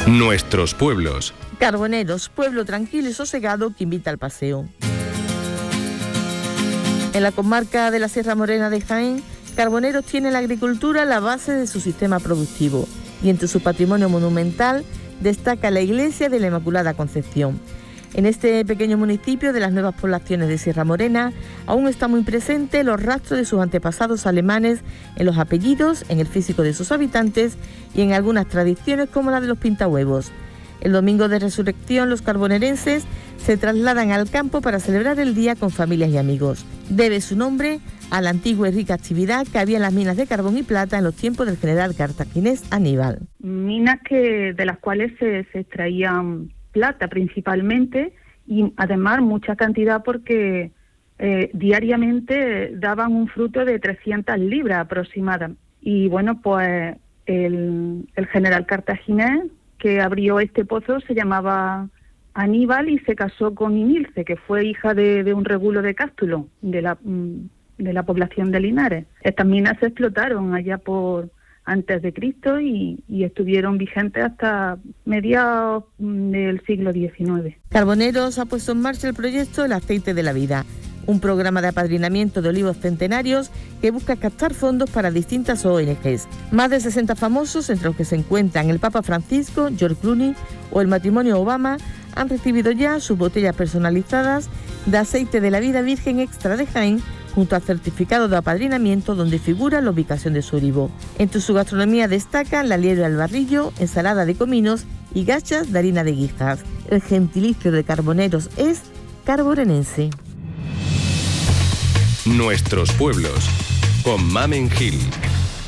Nuestros pueblos. Carboneros, pueblo tranquilo y sosegado que invita al paseo. En la comarca de la Sierra Morena de Jaén, Carboneros tiene la agricultura la base de su sistema productivo y entre su patrimonio monumental destaca la iglesia de la Inmaculada Concepción. En este pequeño municipio de las nuevas poblaciones de Sierra Morena aún están muy presentes los rastros de sus antepasados alemanes en los apellidos, en el físico de sus habitantes y en algunas tradiciones como la de los pintahuevos. El domingo de Resurrección los carbonerenses se trasladan al campo para celebrar el día con familias y amigos. Debe su nombre a la antigua y rica actividad que había en las minas de carbón y plata en los tiempos del general cartaginés Aníbal. Minas de las cuales se extraían plata principalmente y además mucha cantidad porque diariamente daban un fruto de 300 libras aproximadamente. Y bueno, pues el general cartaginés que abrió este pozo se llamaba Aníbal y se casó con Inilce, que fue hija de un regulo de Cástulo, de la población de Linares. Estas minas se explotaron allá por antes de Cristo y estuvieron vigentes hasta mediados del siglo XIX. Carboneros ha puesto en marcha el proyecto El Aceite de la Vida, un programa de apadrinamiento de olivos centenarios que busca captar fondos para distintas ONGs. Más de 60 famosos, entre los que se encuentran el Papa Francisco, George Clooney o el matrimonio Obama, han recibido ya sus botellas personalizadas de aceite de la vida virgen extra de Jaén, junto al certificado de apadrinamiento donde figura la ubicación de su olivo. Entre su gastronomía destacan la liebre al barrillo, ensalada de cominos y gachas de harina de guijar. El gentilicio de Carboneros es carborenense. Nuestros pueblos, con Mamen Gil.